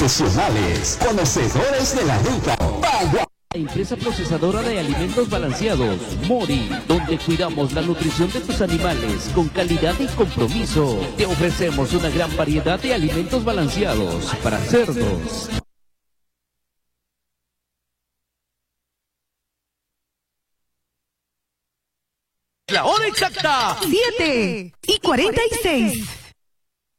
Profesionales, conocedores de la ruta. Bagua. Empresa procesadora de alimentos balanceados, Mori, donde cuidamos la nutrición de tus animales con calidad y compromiso. Te ofrecemos una gran variedad de alimentos balanceados para cerdos. La hora exacta, 7:46.